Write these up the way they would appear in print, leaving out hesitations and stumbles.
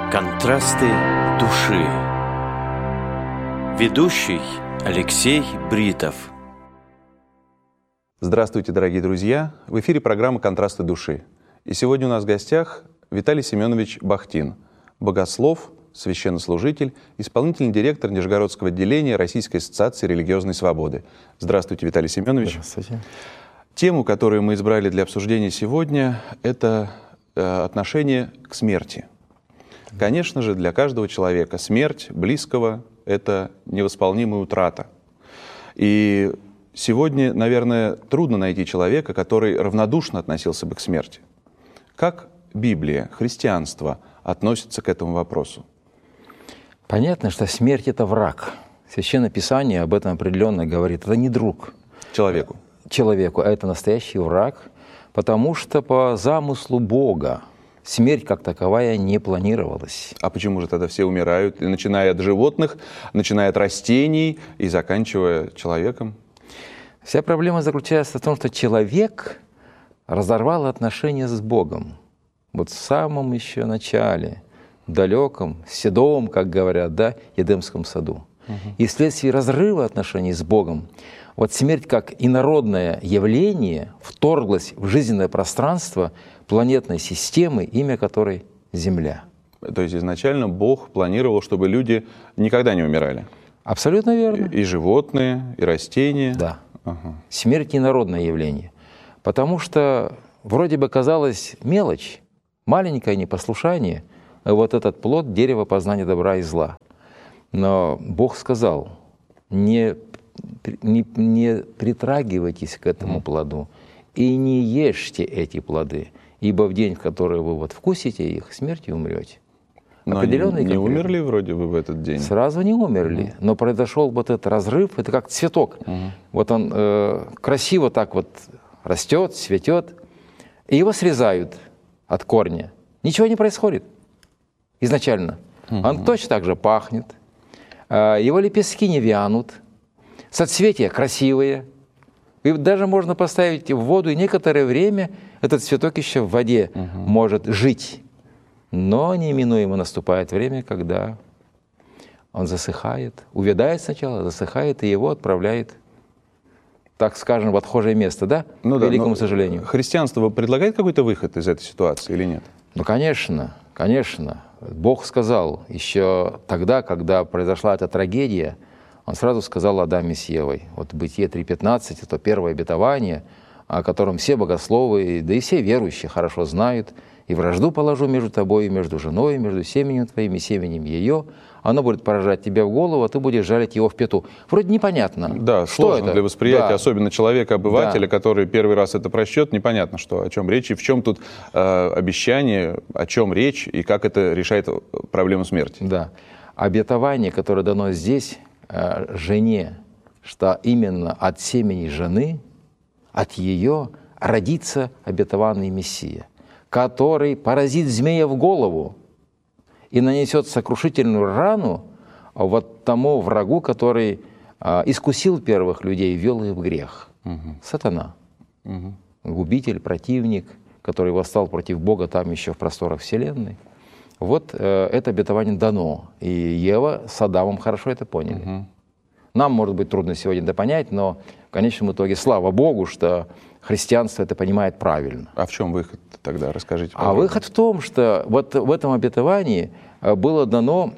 Контрасты души. Ведущий Алексей Бритов. Здравствуйте, дорогие друзья! В эфире программа «Контрасты души». И сегодня у нас в гостях Виталий Семенович Бахтин, богослов, священнослужитель, исполнительный директор Нижегородского отделения Российской ассоциации религиозной свободы. Здравствуйте, Виталий Семенович. Здравствуйте. Тему, которую мы избрали для обсуждения сегодня, это отношение к смерти. Конечно же, для каждого человека смерть близкого – это невосполнимая утрата. И сегодня, наверное, трудно найти человека, который равнодушно относился бы к смерти. Как Библия, христианство относится к этому вопросу? Понятно, что смерть – это враг. Священное Писание об этом определенно говорит. Это не друг Человеку, а это настоящий враг, потому что по замыслу Бога смерть как таковая не планировалась. А почему же тогда все умирают, начиная от животных, начиная от растений и заканчивая человеком? Вся проблема заключается в том, что человек разорвал отношения с Богом. Вот в самом еще начале, далеком, седом, как говорят, да, Едемском саду. И вследствие разрыва отношений с Богом, вот смерть как инородное явление вторглась в жизненное пространство планетной системы, имя которой Земля. То есть изначально Бог планировал, чтобы люди никогда не умирали? Абсолютно верно. И животные, и растения? Да. Смерть инородное явление. Потому что вроде бы казалось мелочь, маленькое непослушание, вот этот плод дерева познания добра и зла. Но Бог сказал, не притрагивайтесь к этому плоду и не ешьте эти плоды, ибо в день, в который вы вот вкусите их, смертью умрете. Но они не умерли вроде бы в этот день? Сразу не умерли, но произошел вот этот разрыв, это как цветок. Вот он красиво так вот растет, цветет, и его срезают от корня. Ничего не происходит изначально. Он точно так же пахнет, его лепестки не вянут, соцветия красивые. И даже можно поставить в воду, и некоторое время этот цветок еще в воде может жить. Но неминуемо наступает время, когда он засыхает, увядает сначала, засыхает, и его отправляет, так скажем, в отхожее место, да? К великому сожалению. Христианство предлагает какой-то выход из этой ситуации или нет? Ну, конечно, конечно. Бог сказал еще тогда, когда произошла эта трагедия, Он сразу сказал Адаме с Евой. Вот Бытие 3.15 – это первое обетование, о котором все богословы, да и все верующие хорошо знают. «И вражду положу между тобой, и между женой, и между семенем твоим, и семенем ее. Оно будет поражать тебя в голову, а ты будешь жалить его в пяту». Вроде непонятно. Да, что сложно это? для восприятия, да. Особенно человека-обывателя, который первый раз это прочтет, непонятно, о чем речь, и в чем тут обещание, о чем речь, и как это решает проблему смерти. Да. Обетование, которое дано здесь жене, что именно от семени жены, от ее родится обетованный Мессия, который поразит змея в голову и нанесет сокрушительную рану вот тому врагу, который искусил первых людей и ввел их в грех. Сатана, губитель, противник, который восстал против Бога там еще в просторах вселенной. Вот это обетование дано. И Ева с Адамом хорошо это поняли. Нам, может быть, трудно сегодня это понять, но в конечном итоге, слава Богу, что христианство это понимает правильно. А в чем выход тогда? Расскажите. А выход в том, что вот в этом обетовании было дано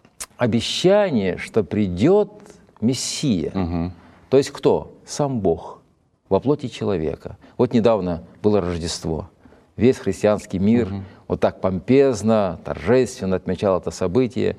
обещание, что придет Мессия. То есть кто? Сам Бог во плоти человека. Вот недавно было Рождество. Весь христианский мир вот так помпезно, торжественно отмечал это событие,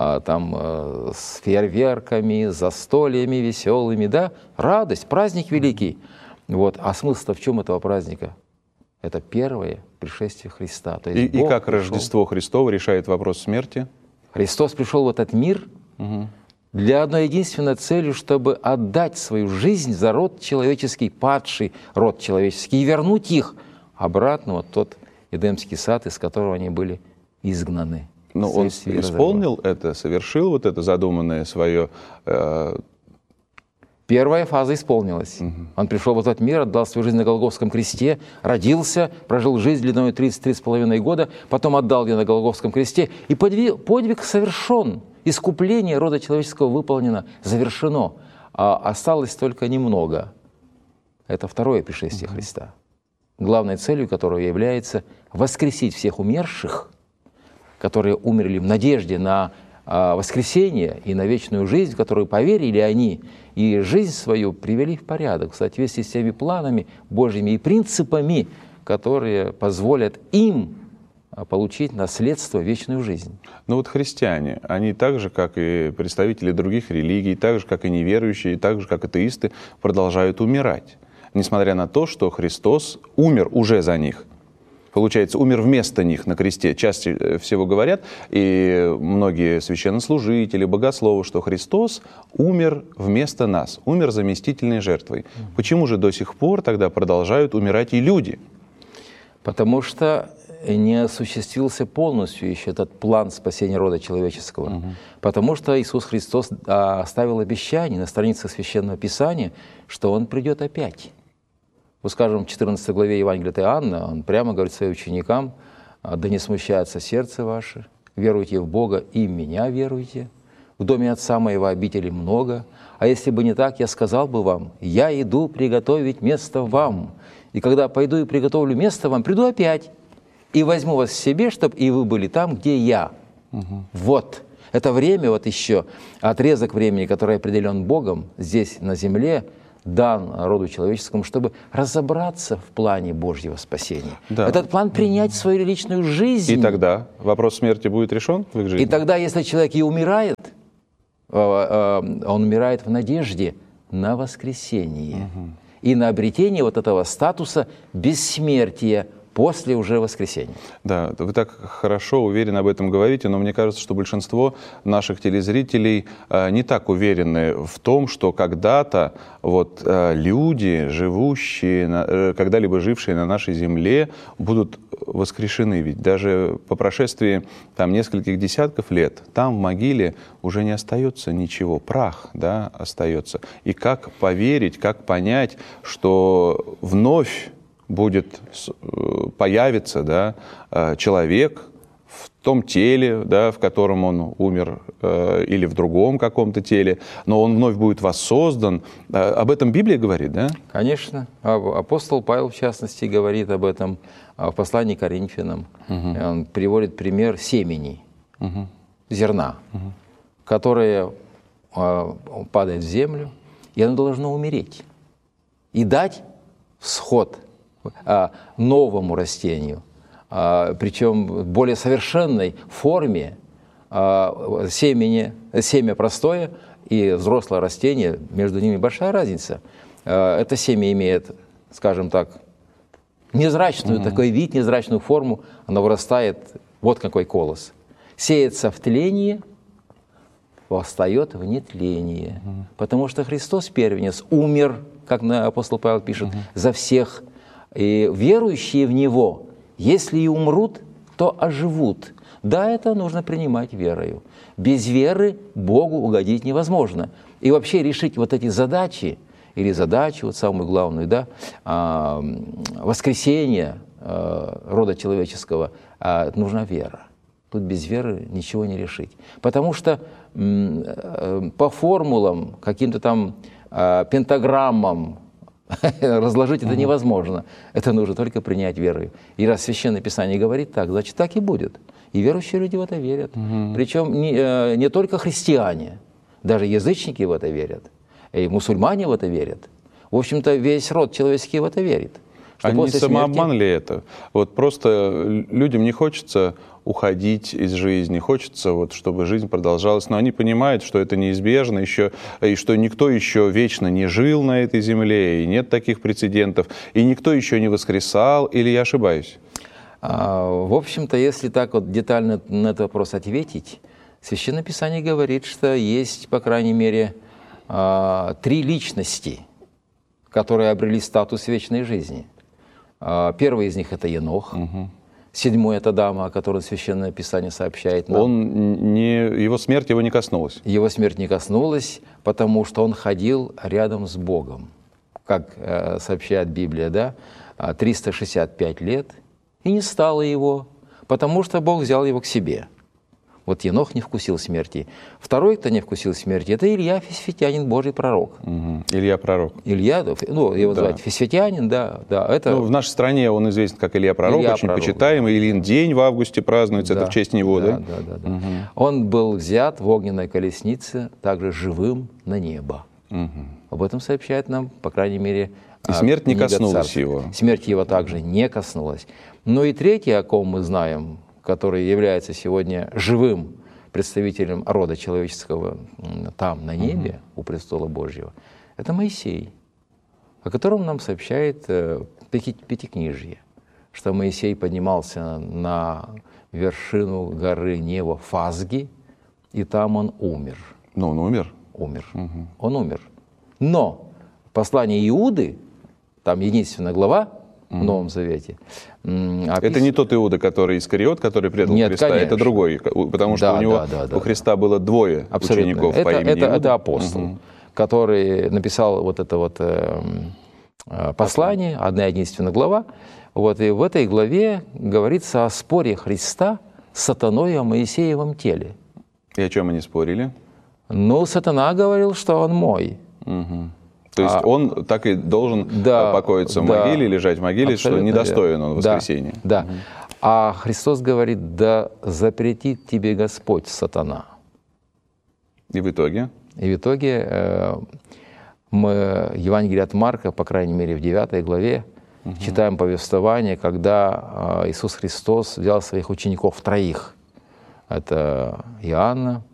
с фейерверками, застольями веселыми, да? Радость, праздник великий. Вот. А смысл-то в чем этого праздника? Это первое пришествие Христа. То есть и как Рождество Христово решает вопрос смерти? Христос пришел в этот мир для одной единственной цели, чтобы отдать свою жизнь за род человеческий, падший род человеческий, и вернуть их обратно в тот Эдемский сад, из которого они были изгнаны. Но он исполнил это, совершил вот это задуманное свое Первая фаза исполнилась. Он пришел в этот мир, отдал свою жизнь на Голгофском кресте, родился, прожил жизнь длиной 33,5 года, потом отдал ее на Голгофском кресте, и подвиг совершен. Искупление рода человеческого выполнено, завершено. А осталось только немного. Это второе пришествие Христа, главной целью которого является воскресить всех умерших, которые умерли в надежде на воскресение и на вечную жизнь, в которую поверили они, и жизнь свою привели в порядок в соответствии с теми планами Божьими и принципами, которые позволят им получить наследство, вечную жизнь. Но вот христиане, они так же, как и представители других религий, так же, как и неверующие, так же, как атеисты, продолжают умирать, несмотря на то, что Христос умер уже за них. Получается, умер вместо них на кресте. Чаще всего говорят, и многие священнослужители, богословы, что Христос умер вместо нас, умер заместительной жертвой. Почему же до сих пор тогда продолжают умирать и люди? Потому что не осуществился полностью еще этот план спасения рода человеческого. Потому что Иисус Христос оставил обещание на страницах Священного Писания, что Он придет опять. Вот, скажем, в 14 главе Евангелия от Иоанна Он прямо говорит своим ученикам: «Да не смущается сердце ваше, веруйте в Бога и в Меня веруйте. В доме Отца Моего обителей много, а если бы не так, я сказал бы вам: я иду приготовить место вам. И когда пойду и приготовлю место вам, приду опять и возьму вас к себе, чтобы и вы были там, где я». Вот. Это время, вот еще отрезок времени, который определен Богом здесь на земле, дан роду человеческому, чтобы разобраться в плане Божьего спасения. Да. Этот план принять в свою личную жизнь. И тогда вопрос смерти будет решен в их жизни? И тогда, если человек и умирает, он умирает в надежде на воскресение и на обретение вот этого статуса бессмертия после уже воскресения. Да, вы так хорошо, уверенно об этом говорите, но мне кажется, что большинство наших телезрителей не так уверены в том, что когда-то вот люди, живущие, когда-либо жившие на нашей земле, будут воскрешены. Ведь даже по прошествии там нескольких десятков лет там в могиле уже не остается ничего, прах, да, остается. И как поверить, как понять, что вновь появится, да, человек в том теле, да, в котором он умер, или в другом каком-то теле, но он вновь будет воссоздан. Об этом Библия говорит, да? Конечно. Апостол Павел, в частности, говорит об этом в послании к Коринфянам. Он приводит пример семени, зерна, которое падает в землю, и оно должно умереть и дать всход новому растению, причем в более совершенной форме. Семя простое и взрослое растение, между ними большая разница. Это семя имеет, скажем так, незрачную такой вид, незрачную форму, оно вырастает, вот какой колос. Сеется в тлении, восстает в нетление. Потому что Христос, первенец, умер, как апостол Павел пишет, за всех. И верующие в Него, если и умрут, то оживут. Да, это нужно принимать верою. Без веры Богу угодить невозможно. И вообще решить вот эти задачи, или задачу, вот самую главную, да, воскресение рода человеческого, нужна вера. Тут без веры ничего не решить. Потому что по формулам, каким-то там пентаграммам разложить это невозможно. Это нужно только принять верою. И раз Священное Писание говорит так, значит, так и будет. И верующие люди в это верят. Причем не только христиане, даже язычники в это верят, и мусульмане в это верят. В общем-то, весь род человеческий в это верит. А не самообман ли это? Вот просто людям не хочется уходить из жизни, хочется, вот, чтобы жизнь продолжалась, но они понимают, что это неизбежно еще, и что никто еще вечно не жил на этой земле, и нет таких прецедентов, и никто еще не воскресал, или я ошибаюсь? В общем-то, если так вот детально на этот вопрос ответить, Священное Писание говорит, что есть, по крайней мере, 3 личности, которые обрели статус вечной жизни. Первый из них – это Енох, Седьмой — это дама, о которой Священное Писание сообщает нам. Его смерть его не коснулась. Его смерть не коснулась, потому что он ходил рядом с Богом, как сообщает Библия, да, 365 лет, и не стало его, потому что Бог взял его к себе. Вот Енох не вкусил смерти. Второй, кто не вкусил смерти, это Илья Фисфитянин, Божий пророк. Илья пророк. Илья, ну, его звать Фисфитянин, да. Это... Ну, в нашей стране он известен как Илья пророк, Илья очень пророк, почитаемый. Ильин день в августе празднуется, это в честь него, да? Да. Он был взят в огненной колеснице, также живым на небо. Об этом сообщает нам, по крайней мере, и смерть не коснулась Царств. его. Смерть его также не коснулась. Но и третий, о ком мы знаем, который является сегодня живым представителем рода человеческого там, на небе, у престола Божьего, это Моисей, о котором нам сообщает Пятикнижье, что Моисей поднимался на вершину горы Нева Фазги, и там он умер. Ну, он умер? Умер. Он умер. Но послание Иуды, там единственная глава в Новом Завете. Это не тот Иуда, который Искариот, который предал Христа, конечно. Это другой, потому что у него у Христа было двое учеников по имени Иуда. Это апостол, который написал вот это вот послание, одна единственная глава. Вот, и в этой главе говорится о споре Христа с сатаной о Моисеевом теле. И о чем они спорили? Ну, сатана говорил, что он мой. То есть он так и должен покоиться в могиле, лежать в могиле, что недостоин он воскресения. Да. А Христос говорит: да запретит тебе Господь, сатана. И в итоге? И в итоге мы Евангелие от Марка, по крайней мере, в 9 главе, читаем повествование, когда Иисус Христос взял своих учеников троих. Это Иоанна,